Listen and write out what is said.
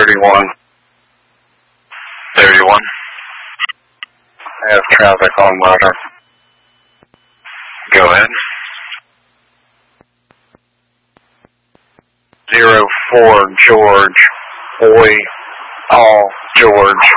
31. 31. I have traffic on ladder. Go ahead. 04 George. Boy, all George.